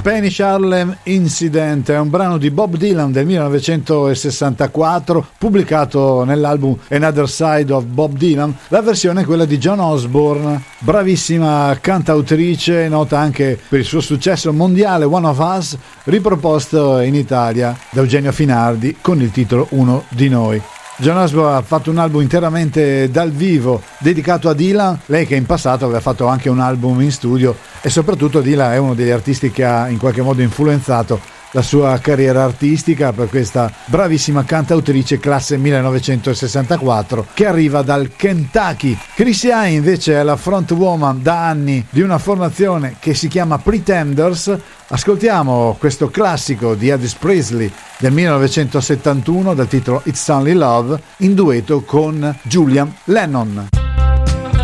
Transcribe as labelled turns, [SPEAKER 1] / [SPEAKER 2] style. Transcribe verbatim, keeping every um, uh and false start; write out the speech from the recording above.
[SPEAKER 1] Spanish Harlem Incident è un brano di Bob Dylan del millenovecentosessantaquattro, pubblicato nell'album Another Side of Bob Dylan. La versione è quella di Joan Osborne, bravissima cantautrice, nota anche per il suo successo mondiale One of Us, riproposto in Italia da Eugenio Finardi con il titolo Uno di noi. Joan Osborne ha fatto un album interamente dal vivo dedicato a Dylan, lei che in passato aveva fatto anche un album in studio, e soprattutto Dylan è uno degli artisti che ha in qualche modo influenzato la sua carriera artistica, per questa bravissima cantautrice classe millenovecentosessantaquattro che arriva dal Kentucky. Chrissy Hynde invece è la frontwoman da anni di una formazione che si chiama Pretenders. Ascoltiamo questo classico di Elvis Presley del millenovecentosettantuno dal titolo It's Only Love in duetto con Julian Lennon.